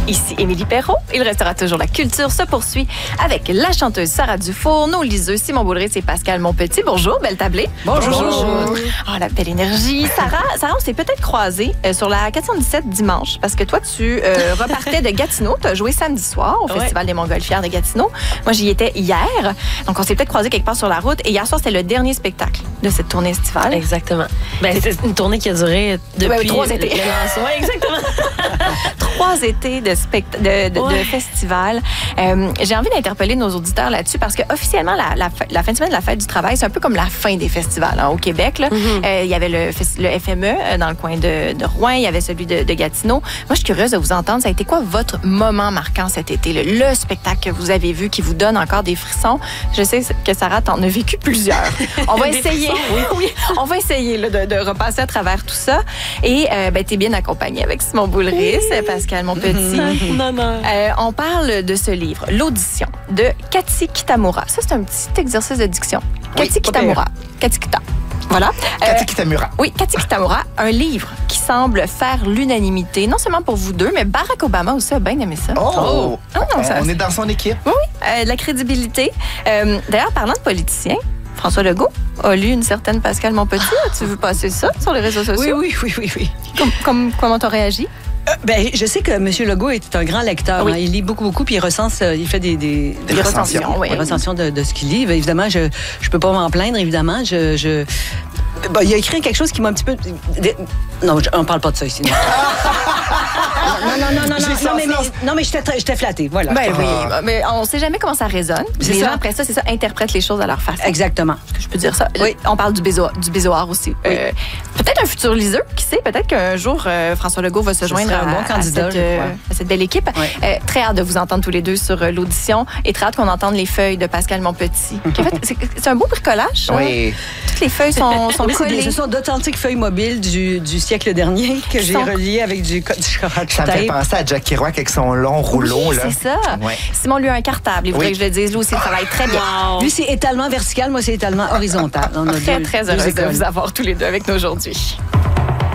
Ici Émilie Perrault. Il restera toujours la culture se poursuit avec la chanteuse Sarah Dufour, nos liseux Simon Boulris et Pascal Monpetit. Bonjour, belle tablée. Bonjour. Oh, la belle énergie. Sarah, on s'est peut-être croisés sur la 417 dimanche parce que toi, tu repartais de Gatineau. Tu as joué samedi soir au Festival des Montgolfières de Gatineau. Moi, j'y étais hier. Donc, on s'est peut-être croisés quelque part sur la route. Et hier soir, c'était le dernier spectacle de cette tournée estivale. Exactement. C'est une tournée qui a duré depuis 3 étés. Oui, exactement. 3 étés de festival. J'ai envie d'interpeller nos auditeurs là-dessus parce que officiellement, la fin de semaine de la fête du travail, c'est un peu comme la fin des festivals au Québec. Là. Il y avait le FME dans le coin de Rouen, il y avait celui de Gatineau. Moi, je suis curieuse de vous entendre. Ça a été quoi votre moment marquant cet été? Le spectacle que vous avez vu qui vous donne encore des frissons? Je sais que Sarah, t'en as vécu plusieurs. On va essayer. Oui, on va essayer là, de repasser à travers tout ça. Et t'es bien accompagnée avec Simon Boulris, Pascal Monpetit. Non. On parle de ce livre, L'Audition, de Cathy Kitamura. Ça, c'est un petit exercice de diction. Cathy Kitamura. Cathy Kita. Voilà. Cathy Kitamura. Oui, Cathy Kitamura, un livre qui semble faire l'unanimité, non seulement pour vous deux, mais Barack Obama aussi a bien aimé ça. On est dans son équipe. Oui, de la crédibilité. D'ailleurs, parlant de politiciens, François Legault a lu une certaine Pascal Monpetit. Tu veux passer ça sur les réseaux sociaux? Oui. Comment t'as réagi? Je sais que M. Legault est un grand lecteur. Oui. Il lit beaucoup, puis il recense, il fait des recensions. Des recensions de ce qu'il lit. Évidemment, je peux pas m'en plaindre, évidemment. Il a écrit quelque chose qui m'a un petit peu... Non, on parle pas de ça ici. Non, mais j'étais flattée, voilà. Oui, mais on sait jamais comment ça résonne. Les gens, après ça, c'est ça, interprètent les choses à leur façon. Exactement. Est-ce que je peux dire ça? Oui. On parle du bézoard aussi. Oui. Peut-être un futur liseur, qui sait? Peut-être qu'un jour, François Legault va se joindre un bon candidat, à cette belle équipe. Oui. Très hâte de vous entendre tous les deux sur l'audition et très hâte qu'on entende les feuilles de Pascal Monpetit. En fait, c'est un beau bricolage, ça. Oui. Toutes les feuilles sont collées. Ce sont d'authentiques feuilles mobiles du siècle dernier que j'ai reliées avec du scotch Ça me fait penser à Jack Kerouac avec son long rouleau. Oui, là. c'est ça. Ouais. Simon, lui, a un cartable. Il voudrait que je le dise. Lui aussi, il travaille très bien. Wow. Lui, c'est étalement vertical, moi, c'est étalement horizontal. On a Très heureuse de vous avoir tous les deux avec nous aujourd'hui.